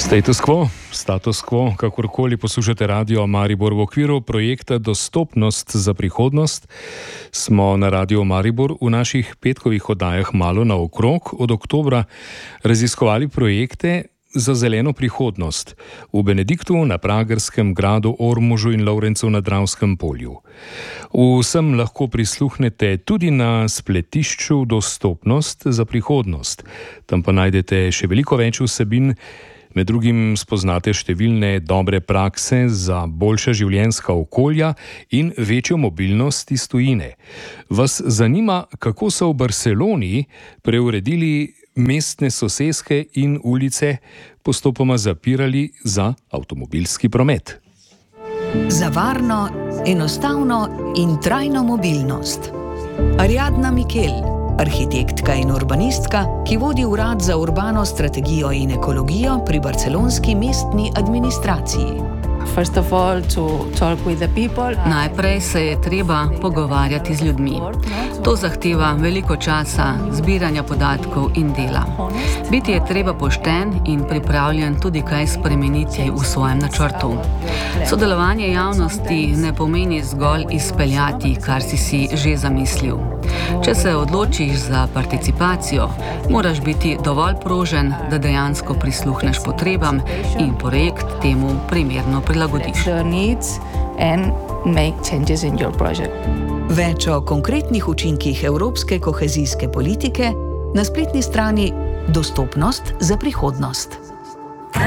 Status quo, kakorkoli poslušate Radio Maribor v okviru projekta Dostopnost za prihodnost, smo na Radio Maribor v naših petkovih oddajah malo naokrog od oktobra raziskovali projekte za zeleno prihodnost v Benediktu, na Pragerskem gradu, Ormožu in Lovrencu na Dravskem polju. Vsem lahko prisluhnete tudi na spletišču Dostopnost za prihodnost. Tam pa najdete še veliko več vsebin. Med drugim spoznate številne dobre prakse za boljša življenjska okolja in večjo mobilnost iz tujine. Vas zanima, kako so v Barceloni preuredili mestne soseske in ulice, postopoma zapirali za avtomobilski promet? Za varno, enostavno in trajno mobilnost. Ariadna Mikel, arhitektka in urbanistka, ki vodi urad za urbano strategijo in ekologijo pri barcelonski mestni administraciji. Najprej se je treba pogovarjati z ljudmi. To zahteva veliko časa, zbiranja podatkov in dela. Biti je treba pošten in pripravljen tudi kaj spremeniti v svojem načrtu. Sodelovanje javnosti ne pomeni zgolj izpeljati, kar si že zamislil. Če se odločiš za participacijo, moraš biti dovolj prožen, da dejansko prisluhneš potrebam in projekt temu primerno prilagodiš. Več o konkretnih učinkih evropske kohezijske politike na spletni strani Dostopnost za prihodnost.